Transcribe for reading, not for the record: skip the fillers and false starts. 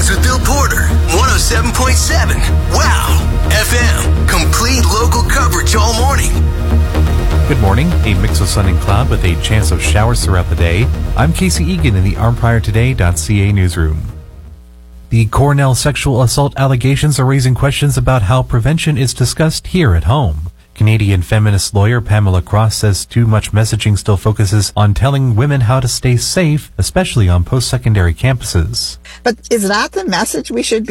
with Bill Porter. 107.7. Wow. FM. Complete local coverage all morning. Good morning. A mix of sun and cloud with a chance of showers throughout the day. I'm Casey Egan in the ArmPriorToday.ca newsroom. The Cornell sexual assault allegations are raising questions about how prevention is discussed here at home. Canadian feminist lawyer Pamela Cross says too much messaging still focuses on telling women how to stay safe, especially on post-secondary campuses. But is that the message we should be